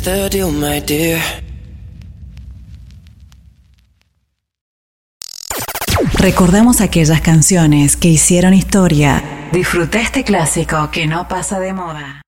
The deal, my dear. Recordamos aquellas canciones que hicieron historia. Disfruta este clásico que no pasa de moda.